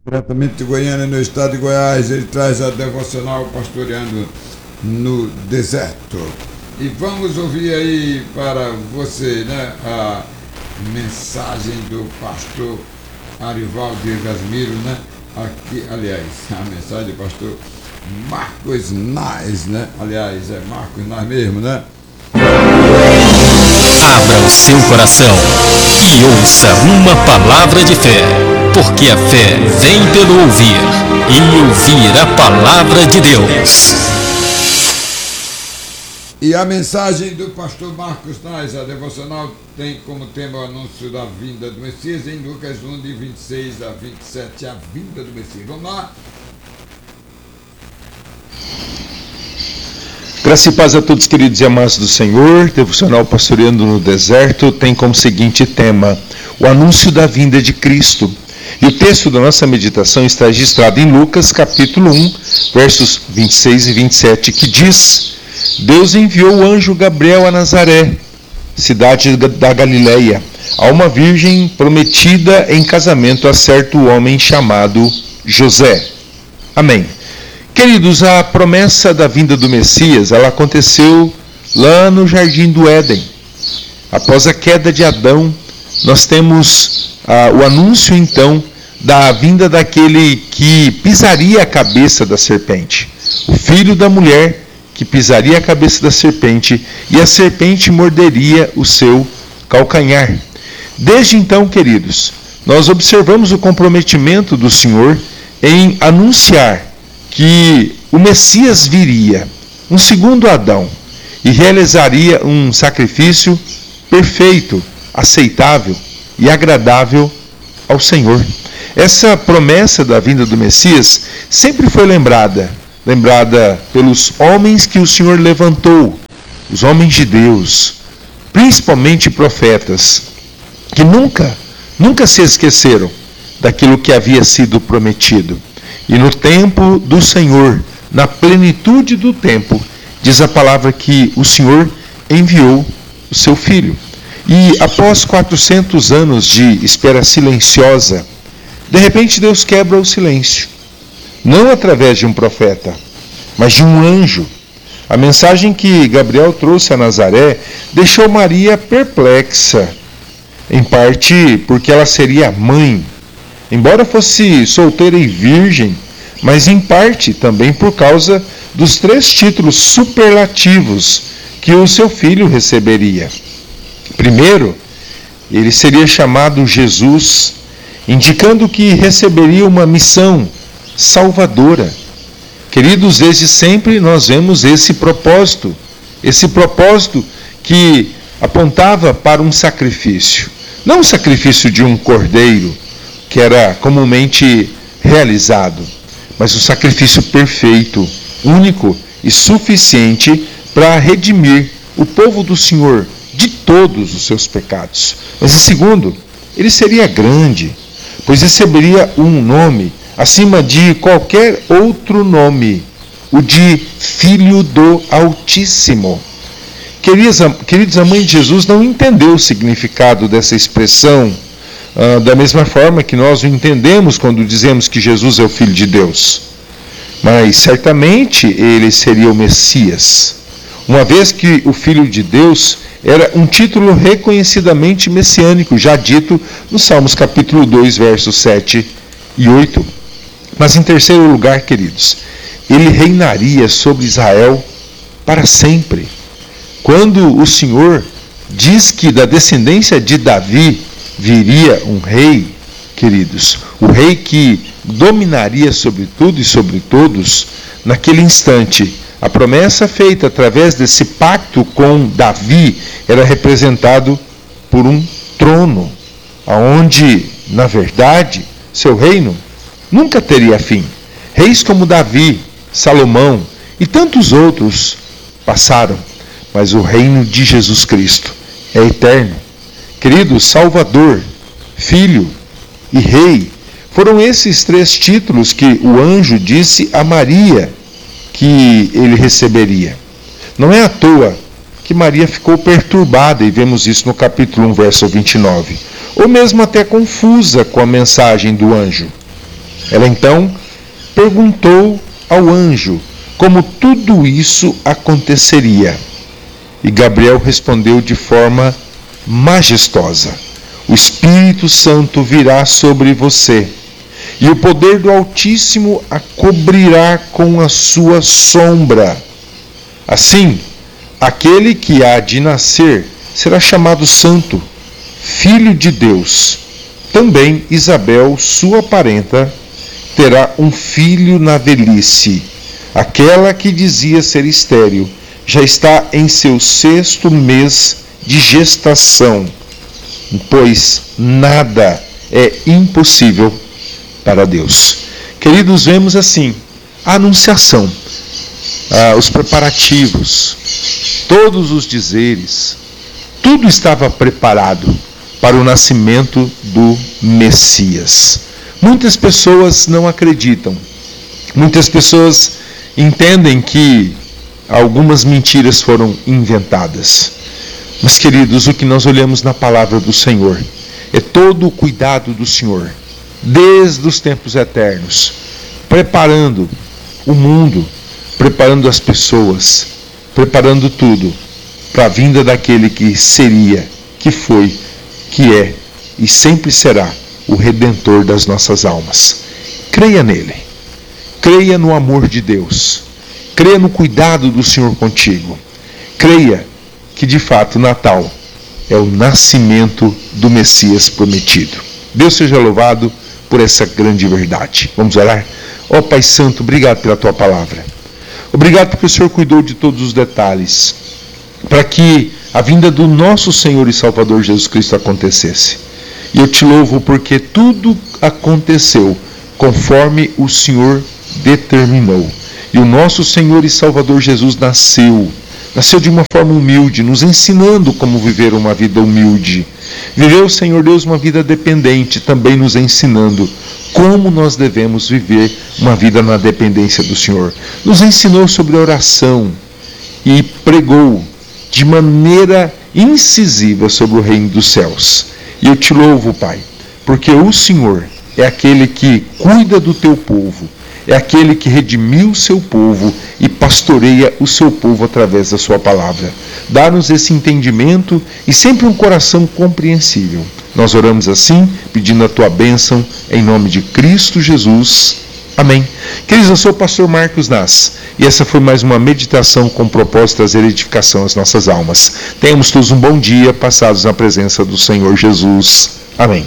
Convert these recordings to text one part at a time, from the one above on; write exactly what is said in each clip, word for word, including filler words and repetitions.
Diretamente de Goiânia, no estado de Goiás, ele traz a devocional Pastoreando no Deserto. E vamos ouvir aí para você, né, a mensagem do pastor Arivaldo Gasmiro, né? Aqui, aliás, a mensagem do pastor Marcos Nais, né? Aliás, é Marcos Nais mesmo, né? Abra o seu coração e ouça uma palavra de fé, porque a fé vem pelo ouvir, e ouvir a palavra de Deus. E a mensagem do pastor Marcos Nais, a devocional, tem como tema o anúncio da vinda do Messias, em Lucas um, de vinte e seis a vinte e sete, a vinda do Messias. Vamos lá? Graça e paz a todos, queridos e amados do Senhor. Devocional Pastoreando no Deserto tem como seguinte tema: o anúncio da vinda de Cristo. E o texto da nossa meditação está registrado em Lucas, capítulo um, versos vinte e seis e vinte e sete, que diz: Deus enviou o anjo Gabriel a Nazaré, cidade da Galileia, a uma virgem prometida em casamento a certo homem chamado José. Amém. Queridos, a promessa da vinda do Messias, ela aconteceu lá no Jardim do Éden. Após a queda de Adão, nós temos ah, o anúncio, então, da vinda daquele que pisaria a cabeça da serpente. O filho da mulher que pisaria a cabeça da serpente, e a serpente morderia o seu calcanhar. Desde então, queridos, nós observamos o comprometimento do Senhor em anunciar que o Messias viria, um segundo Adão, e realizaria um sacrifício perfeito, aceitável e agradável ao Senhor. Essa promessa da vinda do Messias sempre foi lembrada, lembrada pelos homens que o Senhor levantou, os homens de Deus, principalmente profetas, que nunca, nunca se esqueceram daquilo que havia sido prometido. E no tempo do Senhor, na plenitude do tempo, diz a palavra que o Senhor enviou o seu Filho. E após quatrocentos anos de espera silenciosa, de repente Deus quebra o silêncio. Não através de um profeta, mas de um anjo. A mensagem que Gabriel trouxe a Nazaré deixou Maria perplexa, em parte porque ela seria mãe, embora fosse solteira e virgem, mas em parte também por causa dos três títulos superlativos que o seu filho receberia. Primeiro, ele seria chamado Jesus, indicando que receberia uma missão salvadora. Queridos, desde sempre nós vemos esse propósito, esse propósito que apontava para um sacrifício. Não o sacrifício de um cordeiro, que era comumente realizado, mas o sacrifício perfeito, único e suficiente para redimir o povo do Senhor de todos os seus pecados. Mas em segundo, ele seria grande, pois receberia um nome acima de qualquer outro nome, o de Filho do Altíssimo. Queridos, queridos, a mãe de Jesus não entendeu o significado dessa expressão ah, da mesma forma que nós o entendemos quando dizemos que Jesus é o Filho de Deus. Mas certamente ele seria o Messias, uma vez que o Filho de Deus era um título reconhecidamente messiânico, já dito no Salmos capítulo dois, versos sete e oito. Mas em terceiro lugar, queridos, ele reinaria sobre Israel para sempre. Quando o Senhor diz que da descendência de Davi viria um rei, queridos, o rei que dominaria sobre tudo e sobre todos, naquele instante, a promessa feita através desse pacto com Davi era representado por um trono, aonde, na verdade, seu reino nunca teria fim. Reis como Davi, Salomão e tantos outros passaram, mas o reino de Jesus Cristo é eterno. Querido, Salvador, Filho e Rei, foram esses três títulos que o anjo disse a Maria que ele receberia. Não é à toa que Maria ficou perturbada, e vemos isso no capítulo um, verso vinte e nove, ou mesmo até confusa com a mensagem do anjo. Ela então perguntou ao anjo como tudo isso aconteceria. E Gabriel respondeu de forma majestosa: o Espírito Santo virá sobre você, e o poder do Altíssimo a cobrirá com a sua sombra. Assim, aquele que há de nascer será chamado Santo, Filho de Deus. Também Isabel, sua parenta, terá um filho na velhice. Aquela que dizia ser estéril já está em seu sexto mês de gestação, pois nada é impossível para Deus. Queridos, vemos assim a anunciação, ah, os preparativos, todos os dizeres, tudo estava preparado para o nascimento do Messias. Muitas pessoas não acreditam, muitas pessoas entendem que algumas mentiras foram inventadas. Mas, queridos, o que nós olhamos na palavra do Senhor é todo o cuidado do Senhor, desde os tempos eternos, preparando o mundo, preparando as pessoas, preparando tudo para a vinda daquele que seria, que foi, que é e sempre será o Redentor das nossas almas. Creia nele, creia no amor de Deus, creia no cuidado do Senhor contigo, creia que de fato Natal é o nascimento do Messias prometido. Deus seja louvado por essa grande verdade. Vamos orar? Ó Pai Santo, obrigado pela Tua palavra. Obrigado porque o Senhor cuidou de todos os detalhes, para que a vinda do nosso Senhor e Salvador Jesus Cristo acontecesse. E eu te louvo porque tudo aconteceu conforme o Senhor determinou. E o nosso Senhor e Salvador Jesus nasceu. Nasceu de uma forma humilde, nos ensinando como viver uma vida humilde. Viveu, Senhor Deus, uma vida dependente, também nos ensinando como nós devemos viver uma vida na dependência do Senhor. Nos ensinou sobre a oração e pregou de maneira incisiva sobre o reino dos céus. E eu te louvo, Pai, porque o Senhor é aquele que cuida do teu povo, é aquele que redimiu o seu povo e pastoreia o seu povo através da sua palavra. Dá-nos esse entendimento e sempre um coração compreensível. Nós oramos assim, pedindo a tua bênção, em nome de Cristo Jesus. Amém. Queridos, eu sou o pastor Marcos Nas, e essa foi mais uma meditação com o propósito de trazer edificação às nossas almas. Tenhamos todos um bom dia, passados na presença do Senhor Jesus. Amém.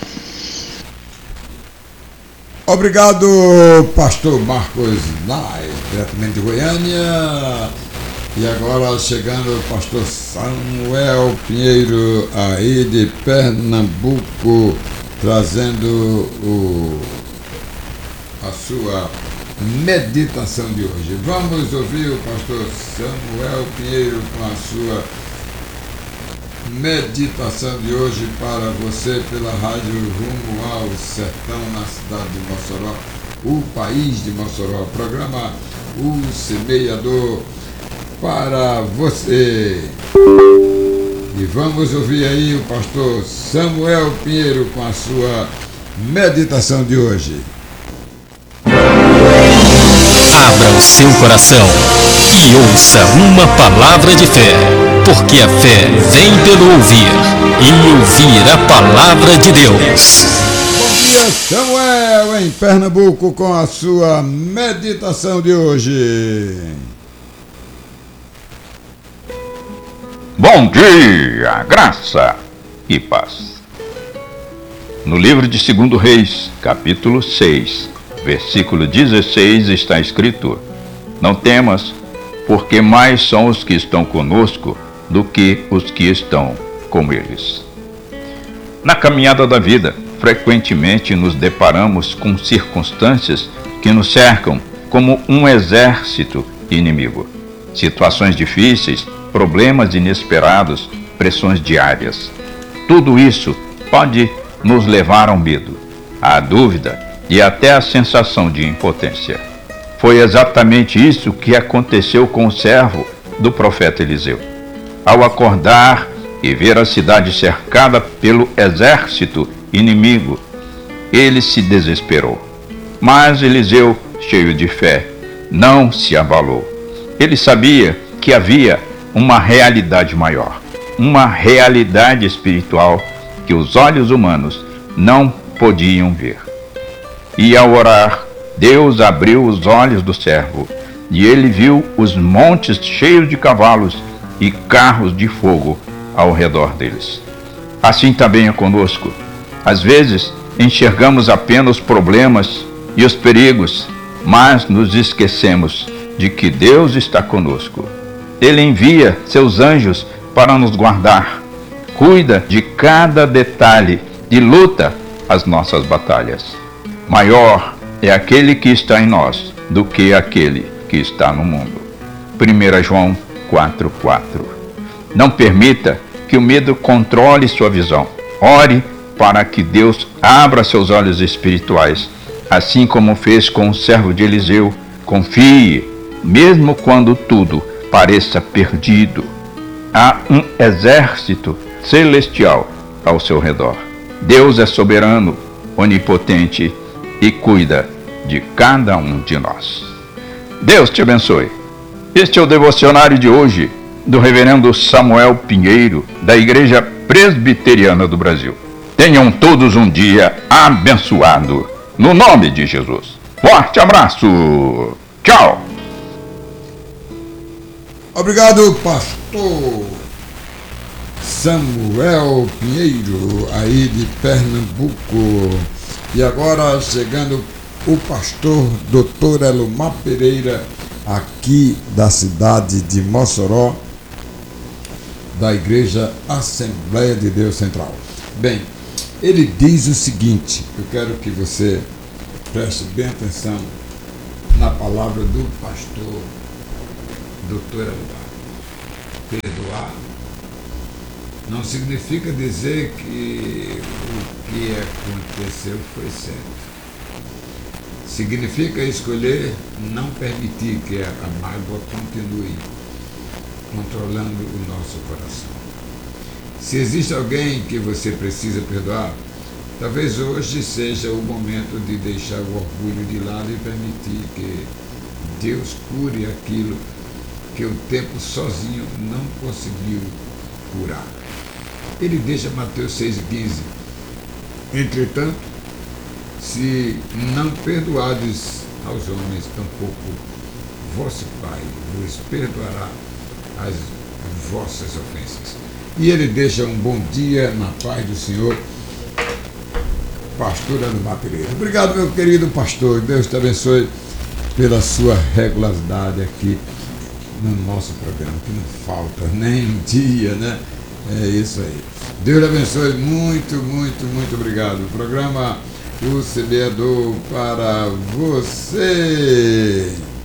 Obrigado, pastor Marcos Nai, diretamente de Goiânia. E agora chegando o pastor Samuel Pinheiro, aí de Pernambuco, trazendo o, a sua meditação de hoje. Vamos ouvir o pastor Samuel Pinheiro com a sua meditação de hoje para você pela rádio Rumo ao Sertão, na cidade de Mossoró, o país de Mossoró. Programa O Semeador para você. E vamos ouvir aí o pastor Samuel Pinheiro com a sua meditação de hoje. Abra o seu coração e ouça uma palavra de fé, porque a fé vem pelo ouvir, e ouvir a palavra de Deus. Bom dia, Samuel, em Pernambuco, com a sua meditação de hoje. Bom dia, graça e paz. No livro de Segundo Reis, capítulo seis, versículo dezesseis, está escrito: não temas, porque mais são os que estão conosco do que os que estão com eles. Na caminhada da vida, frequentemente nos deparamos com circunstâncias que nos cercam como um exército inimigo. Situações difíceis, problemas inesperados, pressões diárias. Tudo isso pode nos levar ao medo, à dúvida e até à sensação de impotência. Foi exatamente isso que aconteceu com o servo do profeta Eliseu. Ao acordar e ver a cidade cercada pelo exército inimigo, ele se desesperou. Mas Eliseu, cheio de fé, não se abalou. Ele sabia que havia uma realidade maior, uma realidade espiritual que os olhos humanos não podiam ver. E ao orar, Deus abriu os olhos do servo, e ele viu os montes cheios de cavalos e carros de fogo ao redor deles. Assim também é conosco. Às vezes, enxergamos apenas os problemas e os perigos, mas nos esquecemos de que Deus está conosco. Ele envia seus anjos para nos guardar, cuida de cada detalhe e luta as nossas batalhas. Maior é aquele que está em nós do que aquele que está no mundo. primeira João quatro, quatro. Não permita que o medo controle sua visão. Ore para que Deus abra seus olhos espirituais, assim como fez com o servo de Eliseu. Confie, mesmo quando tudo pareça perdido. Há um exército celestial ao seu redor. Deus é soberano, onipotente e cuida de cada um de nós. Deus te abençoe. Este é o devocionário de hoje do reverendo Samuel Pinheiro, da Igreja Presbiteriana do Brasil. Tenham todos um dia abençoado, no nome de Jesus. Forte abraço. Tchau. Obrigado, pastor Samuel Pinheiro, aí de Pernambuco. E agora chegando o pastor doutor Elomar Pereira, aqui da cidade de Mossoró, da Igreja Assembleia de Deus Central. Bem, ele diz o seguinte, eu quero que você preste bem atenção na palavra do pastor doutor Elomar. Perdoar não significa dizer que o que aconteceu foi certo. Significa escolher não permitir que a mágoa continue controlando o nosso coração. Se existe alguém que você precisa perdoar, talvez hoje seja o momento de deixar o orgulho de lado e permitir que Deus cure aquilo que o tempo sozinho não conseguiu curar. Ele deixa Mateus seis, quinze. Entretanto, se não perdoardes aos homens, tampouco vosso Pai vos perdoará as vossas ofensas. E ele deixa um bom dia na paz do Senhor, pastor Elomar Pereira. Obrigado, meu querido pastor. Deus te abençoe pela sua regularidade aqui no nosso programa, que não falta nem um dia, né? É isso aí. Deus te abençoe muito, muito, muito obrigado. O programa O Semeador para você.